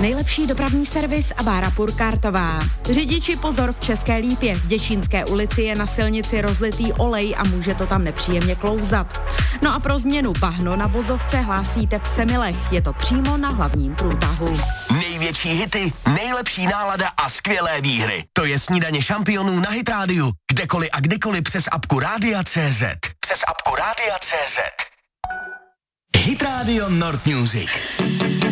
Nejlepší dopravní servis a Bára Purkártová. Řidiči pozor v České Lípě. V Děčínské ulici je na silnici rozlitý olej a může to tam nepříjemně klouzat. No a pro změnu bahno na vozovce hlásíte v Semilech. Je to přímo na hlavním průtahu. Největší hity, nejlepší nálada a skvělé výhry. To je Snídaně šampionů na Hit Rádiu. Kdekoliv a kdykoliv přes apku Rádia.cz. Přes apku Rádia.cz. Hit Radio Nord Music.